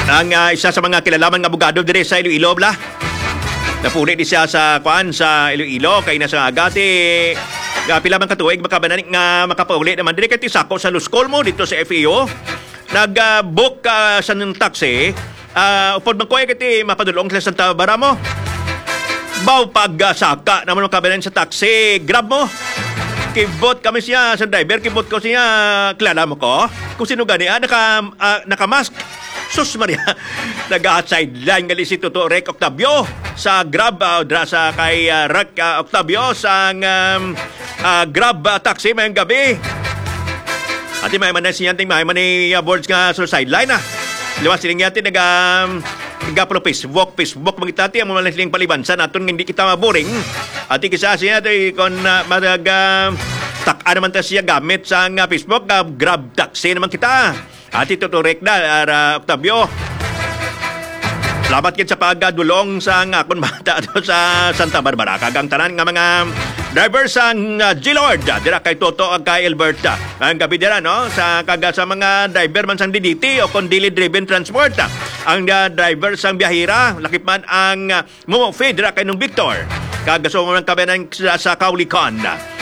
ang isa sa mga kilalaman nga abogado dire sa Iloilo bla. Napuli di siya sa sa Iloilo kay nasa agati pila man katuig makabanani nga makapauli naman dire kay tisako sa Los Colmo dito sa FEO. Nag-book sa ng taxi upod man ko kay mapadulong sa Santa Baramo. Baw pag-saka naman makabanani sa taxi, grab mo. Kibot kami siya sa driver, kibot ko siya, kilala mo ko? Kung sino gani, naka-mask. Sus Maria, nag-sideline gali si Toto Rek Octavio sa Grab, dra sa kay Rek Octavio sa Grab taxi mayang gabi. At may man na siya, may man ni boards nga sa sideline Liwas siling yatin nag-apro Facebook magitati ang mga siling palibansan natin hindi kita maboring. At ikisa siya kung tak naman ta siya gamit sa Facebook Grab taxi naman kita. At ito turek na, Octavio. Salamat sa pagdulong sa akong bata sa Santa Barbara. Kagang tanan nga mga drivers ang G-Lord. Dira kay Toto at kay Alberta. Ang gabi dira, no? Sa mga driver man sang DDT o kondili driven transport. Ang driver sang biyahira, lakip man ang Mumofi, dira kay nung Victor. Kagaso mo ng kabanan sa Kaulikan.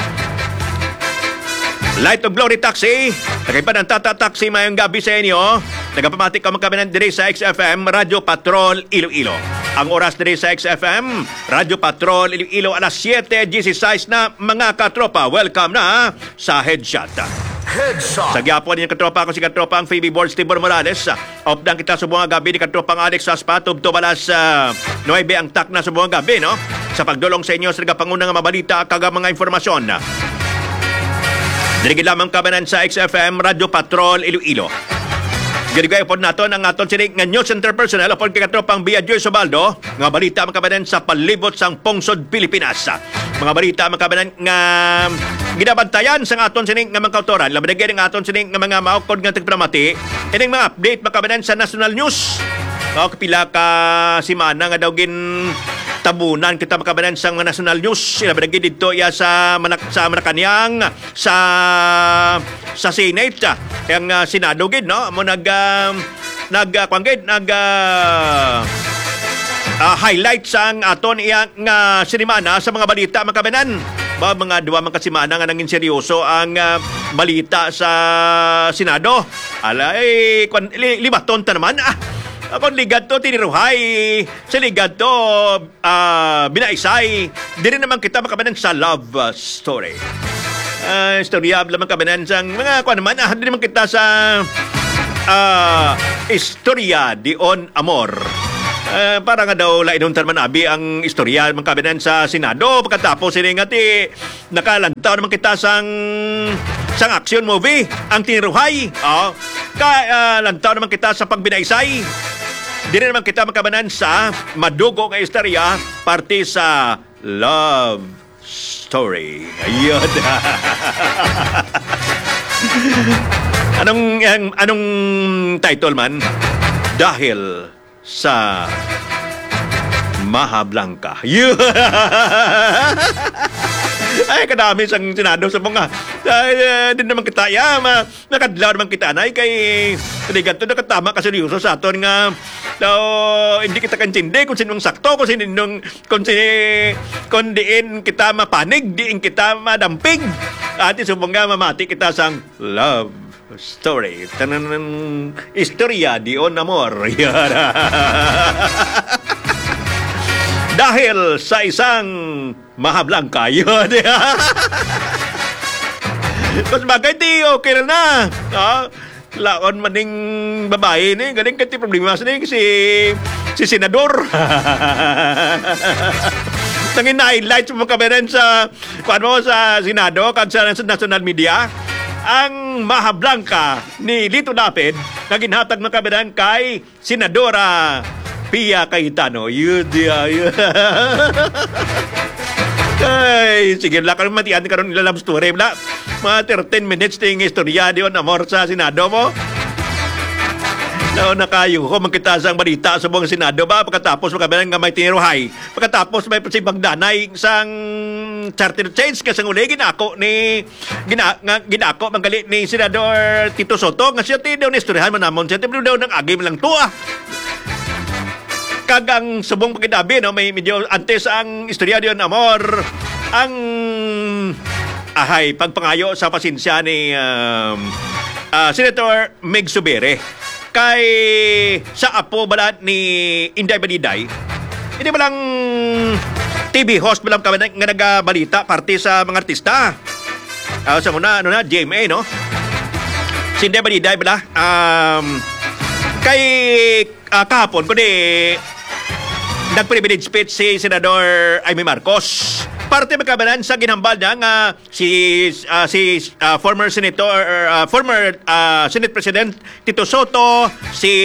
Light of Glory Taxi. Nagaypan ang Tata Taxi mayang gabi sa inyo. Nagapamatik ka magkabinan diri sa XFM Radyo Patrol Iloilo. Ang oras diri sa XFM Radyo Patrol Iloilo alas 7:16 na mga katropa. Welcome na sa Headshot. Sa gyapon niya katropa ko si katropa ang Phoebe Boards Tibor Morales. Opdang kita sa buong gabi ni katropang Alex Aspa tubto balas 9 ang tak na sa buong gabi, no? Sa pagdulong sa inyo sa nagapangunang mabalita kag mga informasyon. Dirigid lamang kabanan sa XFM Radyo Patrol Iloilo. Dirigay po natin ang aton sinig nga news center personnel upon kay katropang Bia Joy Sobaldo. Mga balita ang kabanan sa palibot sang Pungsod, Pilipinas. Mga balita ang kabanan nga ginabantayan sa aton sinig nga mga kautoran. Labadagay ng aton sinig nga mga maukod nga tagpramati. Ining mga update makabanan sa National News. Kapila ka simana nga daw tabunan kita makabanan sa mga National News. Ilabadagi dito sa Malacanang sa Senate ang Senado gid, no? Mo highlight sang aton iyang sinimana sa mga balita makabanan. Mga duwa man kasimana nga nangin seryoso ang balita sa Senado. Libaton ta naman Akong ligad to, tiniruhay. Sa ligad to, binaisay. Di rin naman kita makabanan sa love story. Istorya naman kabanan sa mga naman. Di naman kita sa istorya di on amor. Para nga daw lainuntan man abi ang istorya naman kabanan sa Senado. Pagkatapos siningati, nakalantaw naman kita sang action movie, ang tiniruhay. Lantaw naman kita sa pagbinaisay. Di rin naman kita makabanan sa madugo nga istorya parte sa love story. Ayun. Anong title man? Dahil sa Maha Blanca. Ay, kadami sang Senado sa mga din naman kita nakadlaw naman kita na kay ligat to nakatama ka seryoso sa aton nga hindi kita kansindi kung sinong sakto kung diin kita mapanig diin kita madamping at isubong nga mamati kita sang love story tanang istorya di on amor. Dahil sa isang Maha Blanca, yun. Mas bagay di, okay na. Laon maning babae ni, galing kati problema sa si senador. Nangin na-highlight mo kabaran sa Senado, kag sa national media, ang Maha Blanca ni Lito Lapid, naginhatag ng kabaran kay Senadora Pia Cayetano. Ay, sige, wala ka rin matiyan ka rin nilalab story. Mga 13 minutes na yung istorya diyon, amor sa Senado mo. Na kayo ko magkita sa balita sa buong Senado ba? Pagkatapos makabilang nga may tiniruhay. Pagkatapos may si Bagdanay isang charter change kasi uli ginako manggali ni Senador Tito Soto nga siya daw na istoryahan man namon siya daw ng agim lang to kagang subong pagkitabi, no? May medyo antes ang istorya diyon, amor. Ang pagpangayo sa pasensya ni Senator Meg Zubiri kay sa apo balat ni Inday Baliday. Hindi ba lang TV host ba lang kami nga nagabalita parte sa mga artista. Sa muna, GMA, no? Si Inday Baliday ba kay kahapon ko nag-privilege speech si Senador Amy Marcos. Parte magkabanan sa ginhambal niya nga si former Senate President Tito Soto, si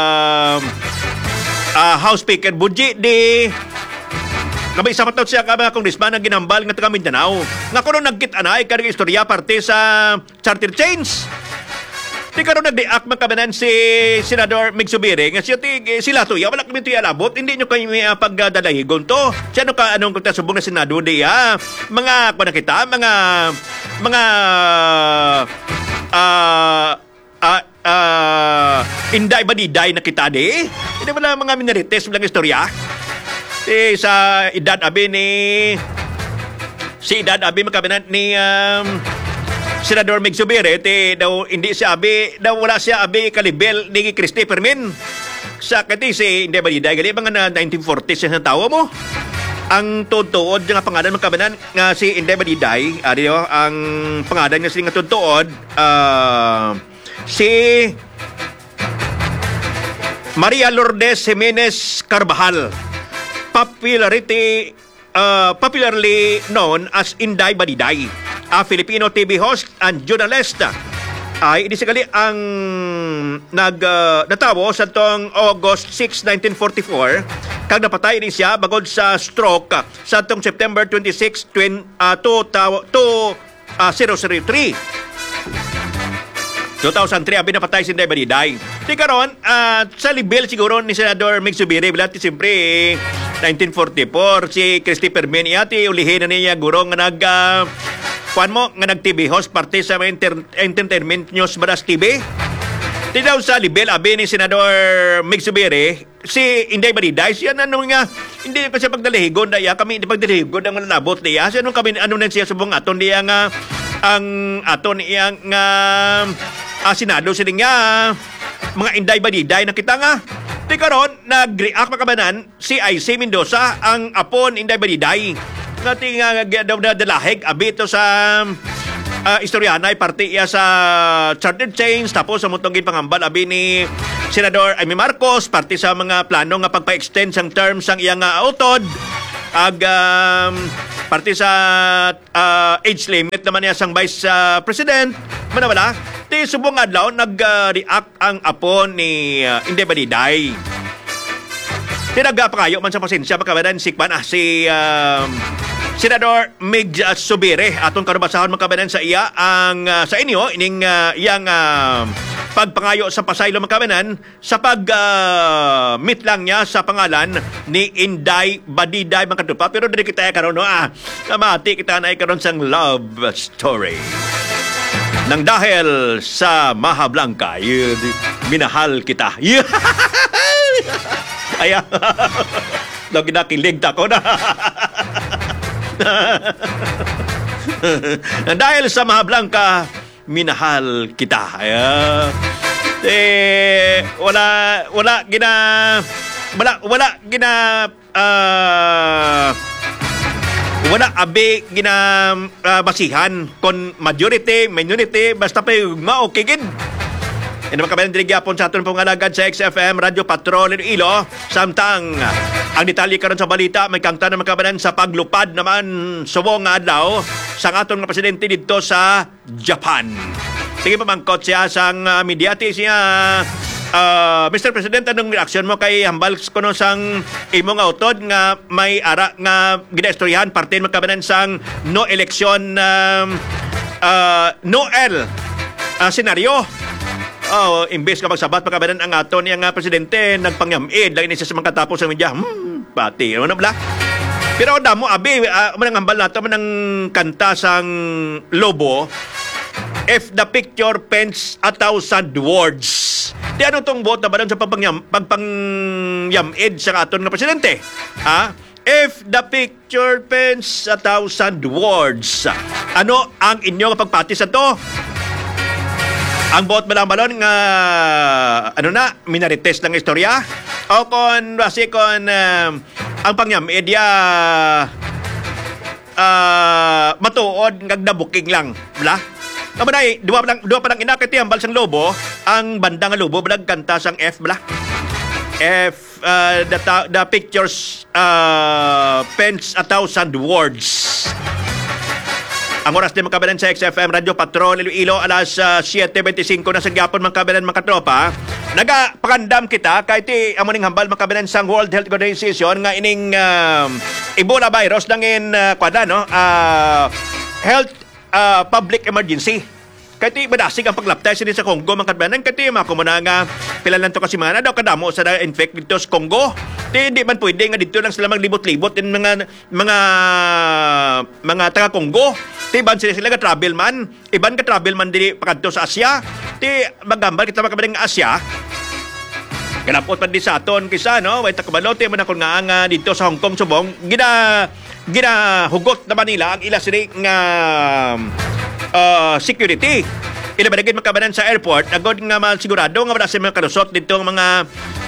House Speaker Budji di Kabay sa matot siya ka mga congressman ang ginambal nga taga Mindanao. Nga kuno nagkit-anay ka ng istorya parte sa charter change. Di karon nagdiak magkabanan si Senador Meg Zubiri nga sila to wala kami tuya labot, hindi nyo kayo pagdalahigon to. Siya no ka anong kagtasubong na Senado diya mga kuna kita mga Inday Baliday na kita di. Hindi wala mga minorites bilang istorya. Sa edad abi magkabinan ni Senador Meg Zubiri daw hindi siya abi daw wala siya abi kalibel ni Christy Permin sa kati si Inday Baliday gali mga 1940s sa tawo mo ang tutuod nga pangalan magkabinan nga si Inday Baliday ang pangalan nga sila nga tutuod si Maria Lourdes Jimenez Carbajal, popularly known as Inday Baliday, a Filipino TV host and journalist. Ay inisikali ang natawo sa tong August 6, 1944 kag napatay din siya bagod sa stroke sa tong September 26, 2003 abi napatay si Inday Baliday. Di karon sa libel siguro ni Senador Meg Zubiri bilati siyempre 1944 si Christy Permin ati ulihin na niya guro nga nag-TV host parte sa entertainment news Baras TV. Di daw sa libel abi ni Senador Meg Zubiri si Inday Baliday siya nga hindi pa siya pagdalahigon daya kami hindi pagdalahigon ang nalabot niya siya kami na siya subong aton diya nga ang aton iyang Senado sila nga mga Inday Baliday nakita nga. Di karon nag-react makabanan si IC Mendoza ang apon Inday Baliday. Ngati nga dalahig abito sa istoryanay parte iya sa charter change tapos sa mutong pangambal abi ni Senador Amy Marcos parte sa mga plano nga pagpa-extend sang terms sang iyang utod ag parte sa age limit naman niya sang Vice President manawala di subong adlaw nag-react ang apon ni Inday Baliday. Tinagapakayo man sa pasensya makabanan si Senador Meg Zubiri atong karubasahon makabanan sa iya ang sa inyo ining iyang pagpangayo sa pasaylo makabanan sa meet lang niya sa pangalan ni Inday Baliday makatupa pero dili kita karon kamati kita na karon sang love story. Nang dahil sa Maha Blanca, minahal kita. Ay, nakilig ko na. Nang dahil sa Maha Blanca, minahal kita. Wala abi basihan kon majority, minority, basta pa maokigid. Ino makabayan dirigyapon sa aton pangalagad sa XFM Radio Patrol Iloilo. Samtang ang detalye karon sa balita may kangtan na makabayan sa paglupad naman subong nga adlaw sa aton nga presidente didto sa Japan. Sige pamangkot siya sang mediati siya. Mr. President, anong reaksyon mo kay hambal kuno sang imong utod nga may ara nga ginaistoryahan parte magkabanan sang no election Noel senaryo? Imbes ka magsabat magkabanan ang aton yang presidente nagpangyamid lang ini sa mga katapos sa media. Pati ano na bla? Pero damo abi manang hambal nato manang kanta sang Lobo. If the picture paints 1,000 words, Di ano tong buot na ba sa pagpangyamid sa aton nga presidente? If the picture paints 1,000 words, ano ang inyong pagpati sa to? Ang buot malang-balon nga minarites ng istorya? O kon ang pangyamid matuod ngagnabuking lang, bla? Kamanay, duwa pa lang inakit ang balsang lobo, ang bandang lobo balag kanta sang F, bla? F, the pictures paints 1,000 words. Ang oras din makabalan sa XFM Radio Patrol Iloilo alas 7:25 na sa gyapon makabalan mga tropa. Nagapakandam kita kahit amuning hambal makabalan sa World Health Organization nga ining Ebola virus nangin health public emergency. Kahit madasig ang paglaptay sa Congo mga kabalan kahit makumuna nga pila lang to kasi mga daw kadamo sa na-infect dito sa Congo. Hindi man pwede nga dito lang sila maglibot-libot din mga taga Congo. Iban sila ka travel man. Iban ka travel man dili pakadto sa Asia. Magambal kita makabaling Asia. Ganapot man di sa aton kisa no. Way takabalote man ako nga dito sa Hong Kong subong ginahugot na Manila ang ila sini nga security. Ila ba naging makabanan sa airport agod nga sigurado nga wala sila kanusot dito mga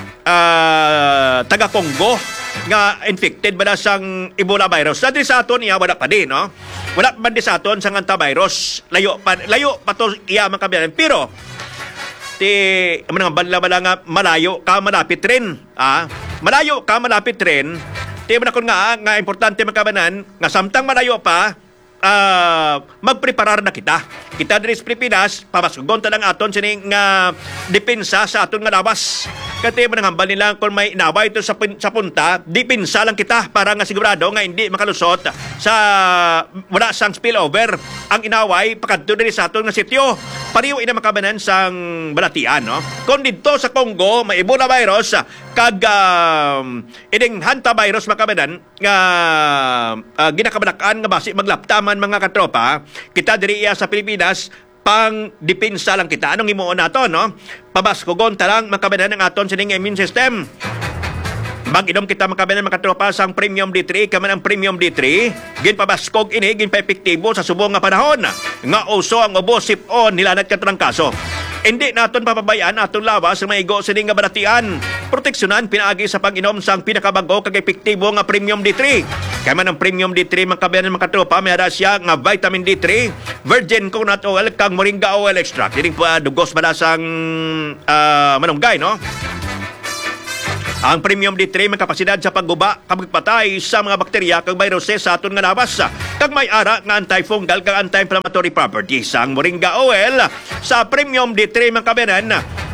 taga Congo nga infected ba na sang Ebola virus. Sa aton iya wala pa din no. Wala pa din sa aton sang antivirus. Layo pa to iya man kabiyan. Pero manang bala nga malayo ka malapit rin. Malayo ka malapit rin. Man ako nga importante man kabanan nga samtang malayo pa magpreparar na kita. Kita diri sa Pilipinas, pamasugon ta lang aton sining depensa sa aton nga lawas. Kati man hambal nila kung may inaway ito sa punta, depensa lang kita para nga sigurado nga hindi makalusot sa wala sang spillover ang inaway pakadto diri sa aton nga sityo. Pariyo ina makabanan sang balatian no. Kung dito sa Congo may Ebola virus kag ining hantavirus makabanan nga ginakabalakan nga basi maglaptaman mga katropa, kita diri sa Pilipinas pang depensa lang kita. Anong imuon nato no? Pabaskugon tarang makabanan ang aton sining immune system. Mag-inom kita makabanan mga tropa sang Premium D3 kaman ang Premium D3 ginpabaskog ini ginpaepektibo sa subong nga panahon nga uso ang ubo sip-on nilanat ka trangkaso. Hindi naton papabayaan aton lawas sa maigo sining nga balatian. Proteksyonan pinaagi sa pag-inom sang pinakabago kag epektibo nga Premium D3. Kaya man ang Premium D3 makabayan mga tropa may ara siya nga vitamin D3, virgin coconut oil kag moringa oil extract. Dili pa dugos balasang manunggay no. Ang Premium D3 may kapasidad sa pagguba kapagpatay sa mga bakterya kag viruses sa aton nga lawas. Kag may ara nga antifungal kag anti-inflammatory properties. Ang moringa oil sa Premium D3 man kabayan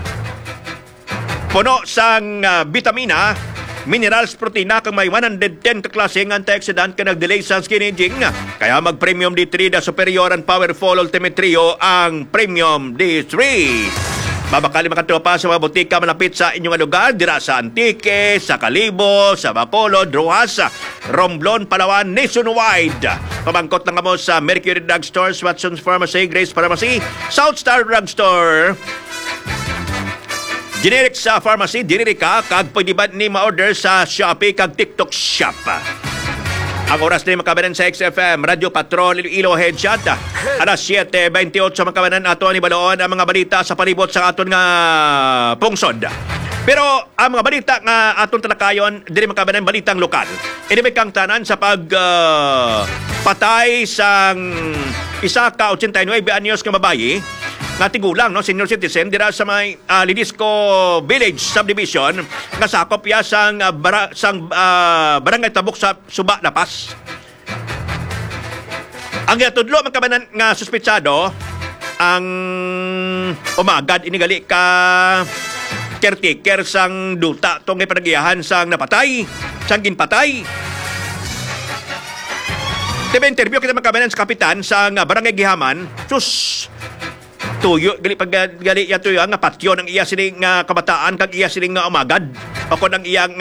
puno sang vitamina, minerals, protina kag may 110 ka klaseng antioxidant ka nagdelay sa skin aging. Kaya mag-Premium D3 na superior and powerful ultimate trio ang Premium D3. Babakali mga tropa sa mga butika malapit sa inyong lugar, dira sa Antique, sa Kalibo, sa Bacolod, Rojas, Romblon, Palawan, nationwide. Pamangkot lang mo sa Mercury Drugstore, Watson's Pharmacy, Grace Pharmacy, South Star Drugstore, Generic sa Pharmacy, diri ka, kag pwede ba ni ma-order sa Shopee kag TikTok Shop. Ang oras na makabanan sa XFM Radio Patrol Iloilo Headshot alas 7:28 makabanan ato ni baloon ang mga balita sa palibot sa aton nga pungsod. Pero ang mga balita nga aton talakayon diri makabanan balitang lokal. Ini may kang tanan sa patay sang isa ka 89 anyos nga babayi nga tigulang no senior citizen dira sa may Lidisco Village Subdivision nga sakop ya sang barangay Tabok sa Suba, Lapas. Ang gitudlo man kabanan nga suspetsado ang umagad inigali ka caretaker sang duta tong ipanagiyahan sang napatay, sang ginpatay. Tiba interview kita makabanan sa kapitan sang barangay Gihaman. Sus tuyo gali paggali ya tuyo nga patyo ng iya sining kabataan kag iya sining umagad ako ng iyang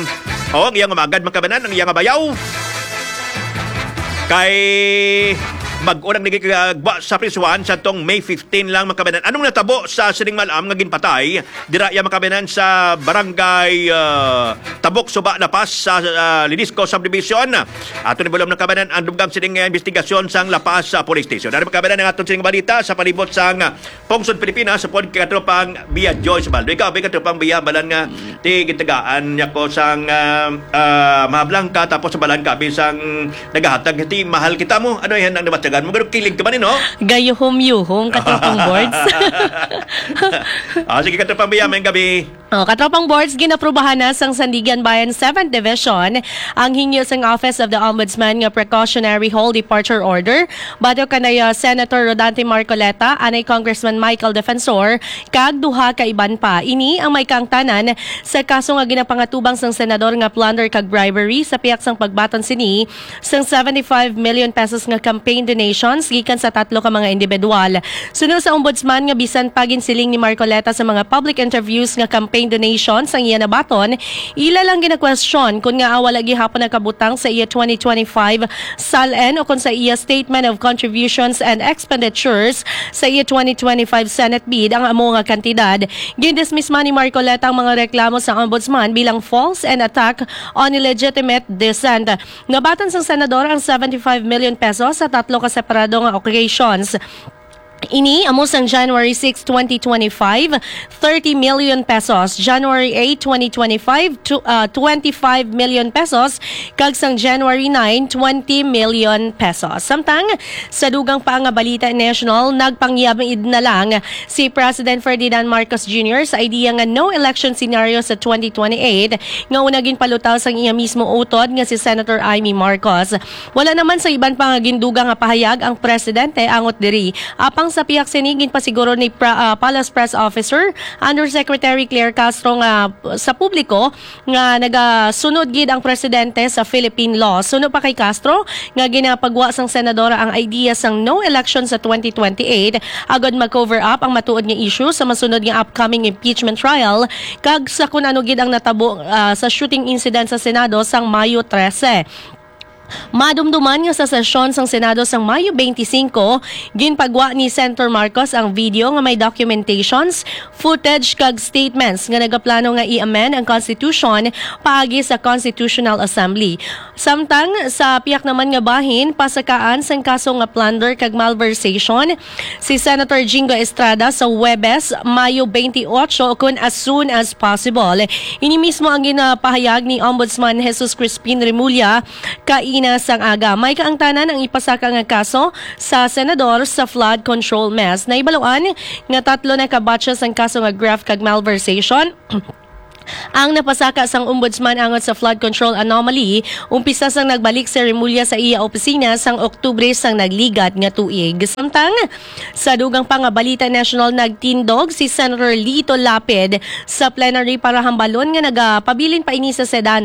ang iyang umagad makabanan ang iyang bayaw kay mag-unang nagigagba sa prisuhan sa tong May 15 lang makabanan. Anong natabo sa sining malam nga ginpatay dira ya makabanan sa barangay Tabok Suba Lapas sa Lidisco Subdivision. Ato ni bulom ng kabanan ang dugam sining investigasyon sang Lapas Police Station. Ano makabanan ang aton sining balita sa palibot sang Pungsod Pilipinas sa pod katropang Via Joyce Baldo. Ikaw ba katropang Via balan nga ti gitagaan niya ko sang Mahablangka tapos sa balan kabi sang nagahatag ti mahal kita mo. Ano yan ang namatyagan mo? Ganun kilig ka ba no? Gayuhom-yuhom, katropang boards. Sige, katropang Via, may gabi. Katropang boards, ginaprubahan na sang Sandigan Bayan 7th Division ang hingyo sang Office of the Ombudsman nga precautionary whole departure order. Bato kanay Senator Rodante Marcoleta, anay Congressman Michael Defensor, kag duha ka iban pa. Ini ang may kangtanan sa kaso nga ginapangatubang sang senador nga plunder kag bribery sa piyak sang pagbaton sini sang 75 million pesos nga campaign donations gikan sa tatlo ka mga individual. Sunod sa ombudsman nga bisan pagin siling ni Marcoleta sa mga public interviews nga campaign donations ang iya nabaton, ila lang gina-question kung nga wala gihapon nakabutang sa iya 2025 SALN o kung sa iya Statement of Contributions and Expenditures sa iya 2025 Senate bid ang amo nga kantidad. Gindismiss man ni Marcoleta ang mga reklamo sa ombudsman bilang false and attack on illegitimate descent. Nabatan sang senador ang 75 million pesos sa tatlo ka separado nga occasions. Ini amo sang January 6, 2025, 30 million pesos. January 8, 2025, 25 million pesos. Kag sang January 9, 20 million pesos. Samtang sa dugang pa nga balita national, nagpangyabid na lang si President Ferdinand Marcos Jr. sa idea nga no election scenario sa 2028 nga unagin palutaw sang iya mismo utod nga si Senator Amy Marcos. Wala naman sa iban pa nga ginduga nga pahayag ang presidente angot diri. Apang sa piyak sinigin pa siguro ni Palace Press Officer Undersecretary Claire Castro nga sa publiko nga nagasunod gid ang presidente sa Philippine law. Sunod pa kay Castro nga ginapagwa sang senadora ang idea sang no election sa 2028 agad mag-cover up ang matuod nga issue sa masunod nga upcoming impeachment trial kag sa kun ano gid ang natabo sa shooting incident sa Senado sang Mayo 13. Madumduman nga sa sesyon sang Senado sang Mayo 25, ginpagwa ni Senator Marcos ang video nga may documentations, footage kag statements nga nagaplano nga i-amend ang Constitution paagi sa Constitutional Assembly. Samtang sa piyak naman nga bahin, pasakaan sang kaso nga plunder kag malversation si Senator Jingo Estrada sa Huwebes, Mayo 28 kun as soon as possible. Ini mismo ang ginapahayag ni Ombudsman Jesus Crispin Remulla sang aga. May kaangtanan ang ipasaka nga kaso sa senador sa flood control mess. Naibaluan nga tatlo na kabatcha sang kaso nga graft kag malversation. Ang napasaka sang ombudsman angot sa flood control anomaly, umpisa sang nagbalik si Remulla sa iya opisina sang Oktubre sang nagligat nga tuig. Samtang sa dugang pa nga balita national, nagtindog si Senator Lito Lapid sa plenary para hambalon nga nagapabilin pa ini sa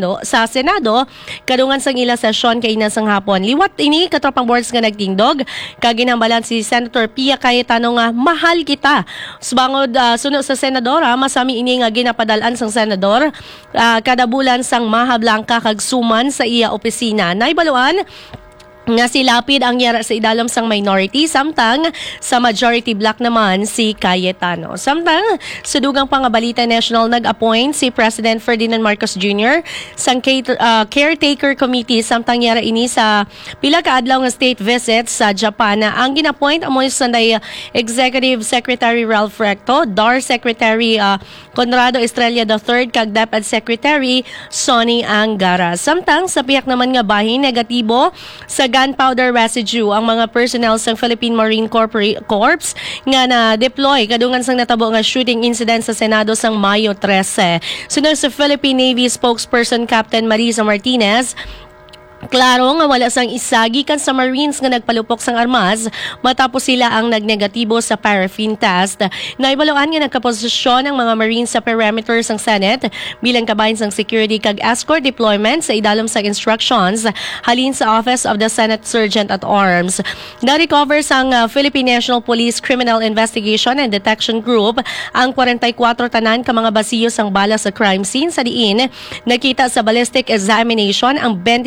Senado kadungan sang ila sesyon kay ina sang hapon. Liwat ini katropang boards nga nagtindog kag ginhambalan si Senator Pia Cayetano nga mahal kita. Subangod sunod sa senadora, masami ini nga ginapadalan sang senador kada bulan sang Mahablangka kag suman sa iya opisina. Naibaluan nga si Lapid ang yara sa idalom sang minority, samtang sa majority black naman si Cayetano. Samtang sa dugang pangabalita national, nag-appoint si President Ferdinand Marcos Jr. sang caretaker committee, samtang yara ini sa pila ka adlaw nga state visit sa Japan. Ang gina-appoint amo sa Executive Secretary Ralph Recto, DAR Secretary Conrado Estrella III kag DepEd Secretary Sonny Angara. Samtang sa piyak naman nga bahin, negatibo sa gunpowder residue ang mga personnel sa Philippine Marine Corps nga na-deploy kadungan sang natabo nga shooting incident sa Senado sang Mayo 13. Sunod sa Philippine Navy spokesperson Captain Marisa Martinez, klaro nga wala sang isagi kan sa Marines nga nagpalupok sang armas matapos sila ang nagnegatibo sa paraffin test. Naibaluan nga nagkaposisyon ang mga Marines sa perimeter sang Senate bilang kabahin sang security kag escort deployment sa idalom sang instructions halin sa Office of the Senate Sergeant at Arms. Na-recover sang Philippine National Police Criminal Investigation and Detection Group ang 44 tanan ka mga basiyo sang bala sa crime scene sa diin nakita sa ballistic examination ang 26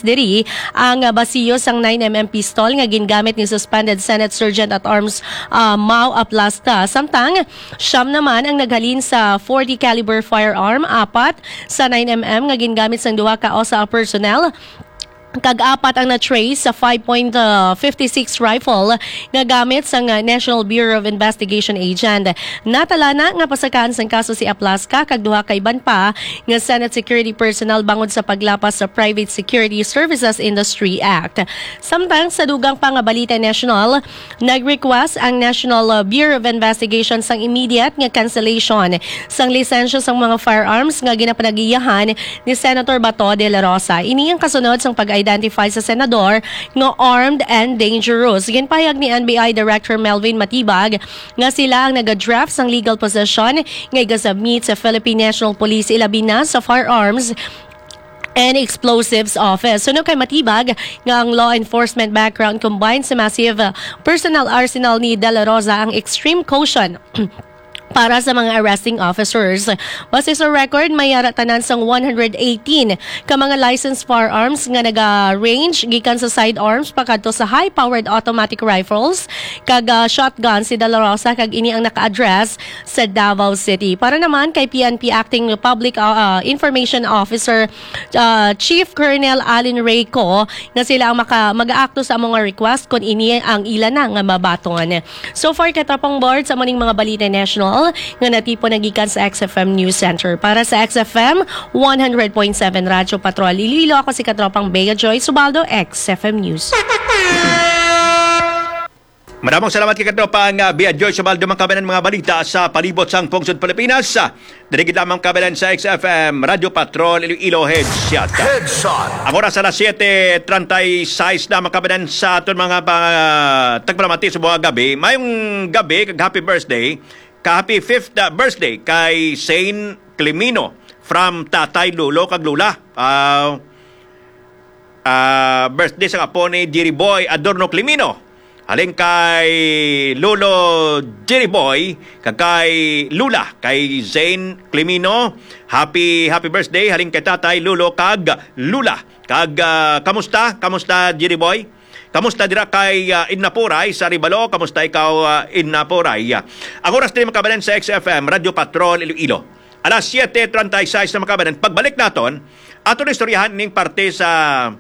diri ang basiyo sang 9mm pistol nga gingamit ni suspended Senate Sergeant at Arms Mau Aplasta. Samtang siyam naman ang naghalin sa 40 caliber firearm, apat sa 9mm nga gingamit sang duha ka OSA personnel. Kag-apat ang na-trace sa 5.56 rifle nga gamit sa National Bureau of Investigation agent. Natala na nga pasakaan sang kaso si Aplaska kag duha ka iban pa nga Senate security personnel bangod sa paglapas sa Private Security Services Industry Act. Samtang sa dugang pa nga balita national, nag-request ang National Bureau of Investigation sang immediate nga cancellation sang lisensya sang mga firearms nga ginapanagiyahan ni Senator Bato de la Rosa. Ini ang kasunod sang pag-identify sa senador nga armed and dangerous. Ginpahayag ni NBI Director Melvin Matibag nga sila ang nag-draft sang legal possession nga igasubmit sa Philippine National Police ilabi na sa firearms and Explosives Office. Suno kay Matibag nga ang law enforcement background combined sa massive personal arsenal ni De La Rosa ang extreme caution para sa mga arresting officers. Base sa record, may tanan sang 118 ka mga licensed firearms nga naga-range gikan sa sidearms pakadto sa high-powered automatic rifles kag shotgun si De La Rosa kag ini ang naka-address sa Davao City. Para naman kay PNP Acting Public Information Officer Chief Colonel Alin Reyco nga sila ang mag-aakto sa mga request kung ini ang ilan na nga mabaton. So far katapang board sa maning mga balita national nga natipo nagikan sa XFM News Center. Para sa XFM 100.7 Radyo Patrol, Iloilo, ako si Katropang Bea Joy Subaldo, XFM News. Maraming salamat kay Katropang Bea Joy Subaldo, mga kabanan mga balita sa palibot sang Pungsod Pilipinas. Dirigid lamang kabanan sa XFM Radyo Patrol, Iloilo Headshot. Ang oras alas 7:36 na mga kabanan sa aton mga tagpalamati sa buong gabi. Mayong gabi, kag happy birthday. Happy 5th birthday kay Saint Clemino from Tatay Lulo kag Lula. Birthday sa apo ni Jerry Boy Adorno Clemino. Haling kay Lolo Jerry Boy kag kay Lula kay Saint Clemino. Happy birthday haling kay Tatay Lulo kag Lula. Kag kamusta Jerry Boy? Kamusta dira kay Innapuray sa Ribalo? Kamusta ikaw Innapuray? Ang oras din makabalan sa XFM Radio Patrol Iloilo. Alas 7:36 na makabalan. Pagbalik naton, ato na istoryahan ning parte sa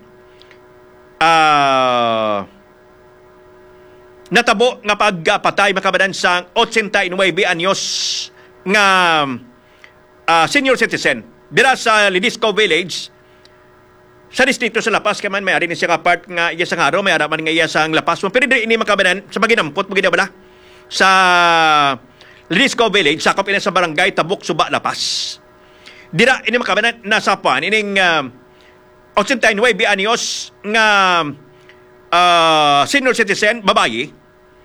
natabo nga pagpatay makabalan sa 89 anyos nga senior citizen dira sa Lidisco Village sa distrito sa Lapas. Kaman may ari ni siya part nga iya sang araw, may araman nga iya sang Lapas. Pero ini makabanan sa maginampot magidabala sa Lidisco Village, sakop ina sa barangay Tabuk, Suba, Lapas. Dira ini makabanan nasapan ining 89 anyos nga senior citizen babayi